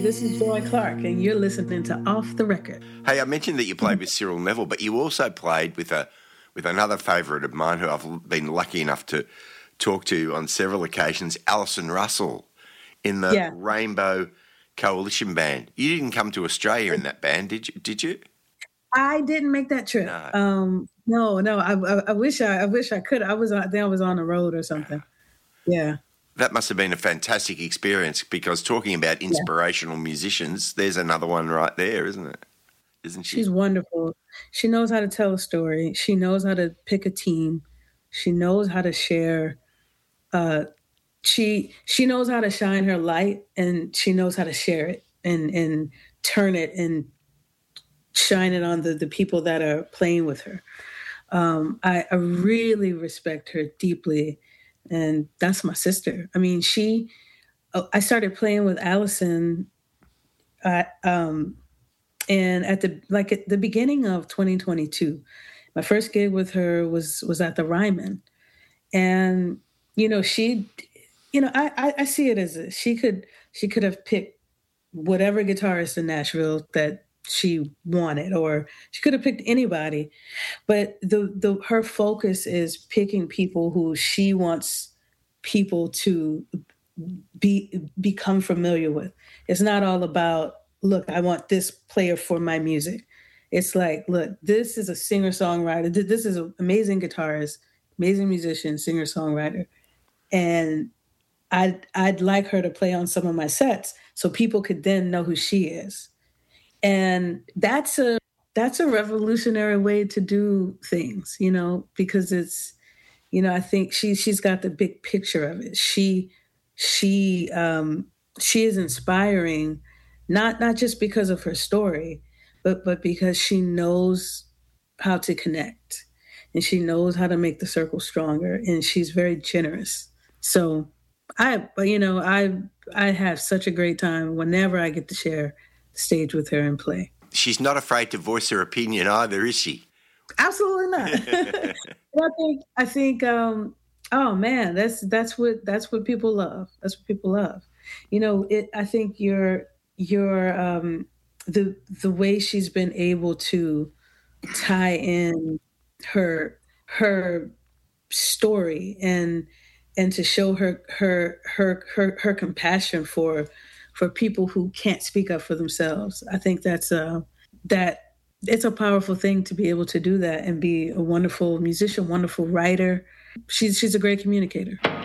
this is Joy Clark, and you're listening to Off the Record. Hey, I mentioned that you played with Cyril Neville, but you also played with another favourite of mine who I've been lucky enough to talk to on several occasions, Alison Russell, in the Rainbow Coalition Band. You didn't come to Australia in that band, did you? I didn't make that trip. No. I wish I could. I was on the road or something. Yeah. That must have been a fantastic experience, because talking about inspirational musicians, there's another one right there, isn't it? Isn't she? She's wonderful. She knows how to tell a story. She knows how to pick a team. She knows how to share. She knows how to shine her light, and she knows how to share it and turn it and shine it on the people that are playing with her. I really respect her deeply. And that's my sister. I mean, I started playing with Alison, and at the beginning of 2022, my first gig with her was at the Ryman. And, I see it as she could have picked whatever guitarist in Nashville that she wanted, or she could have picked anybody, but her focus is picking people who she wants people to become familiar with. It's not all about, look, I want this player for my music. It's like, look, this is a singer-songwriter. This is an amazing guitarist, amazing musician, singer-songwriter, and I'd like her to play on some of my sets so people could then know who she is. And that's a revolutionary way to do things, because it's, I think she's got the big picture of it. She is inspiring, not just because of her story, but because she knows how to connect, and she knows how to make the circle stronger, and she's very generous. So I have such a great time whenever I get to share stage with her and play. She's not afraid to voice her opinion either, is she? Absolutely not. I think oh man, that's what people love. That's what people love. I think the way she's been able to tie in her story and to show her compassion for people who can't speak up for themselves. I think it's a powerful thing to be able to do that and be a wonderful musician, wonderful writer. She's a great communicator.